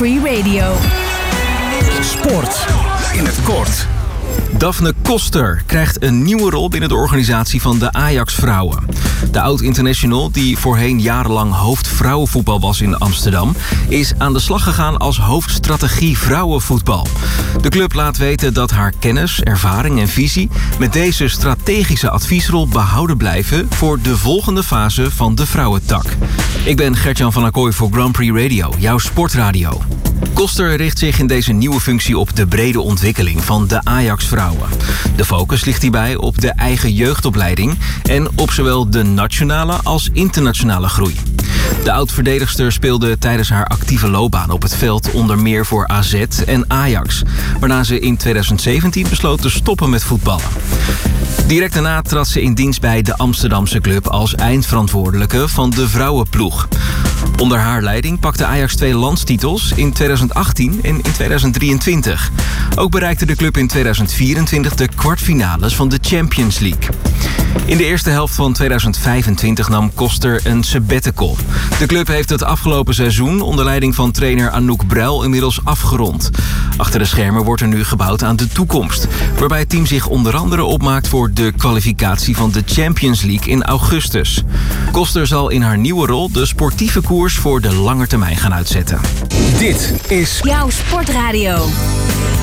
Free Radio. Sport in het kort. Daphne Koster krijgt een nieuwe rol binnen de organisatie van de Ajax-vrouwen. De oud-international, die voorheen jarenlang hoofd vrouwenvoetbal was in Amsterdam, is aan de slag gegaan als hoofdstrategie vrouwenvoetbal. De club laat weten dat haar kennis, ervaring en visie met deze strategische adviesrol behouden blijven voor de volgende fase van de vrouwentak. Ik ben Gert-Jan van Acquoy voor Grand Prix Radio, jouw sportradio. Koster richt zich in deze nieuwe functie op de brede ontwikkeling van de Ajax-vrouwen. De focus ligt hierbij op de eigen jeugdopleiding en op zowel de nationale als internationale groei. De oud-verdedigster speelde tijdens haar actieve loopbaan op het veld onder meer voor AZ en Ajax, waarna ze in 2017 besloot te stoppen met voetballen. Direct daarna trad ze in dienst bij de Amsterdamse club als eindverantwoordelijke van de vrouwenploeg. Onder haar leiding pakte Ajax 2 landstitels in 2018 en in 2023. Ook bereikte de club in 2024 de kwartfinales van de Champions League. In de eerste helft van 2025 nam Koster een sabbatical. De club heeft het afgelopen seizoen onder leiding van trainer Anouk Bruil inmiddels afgerond. Achter de schermen wordt er nu gebouwd aan de toekomst, waarbij het team zich onder andere opmaakt voor de kwalificatie van de Champions League in augustus. Koster zal in haar nieuwe rol de sportieve koers voor de lange termijn gaan uitzetten. Dit is Jouw sportradio.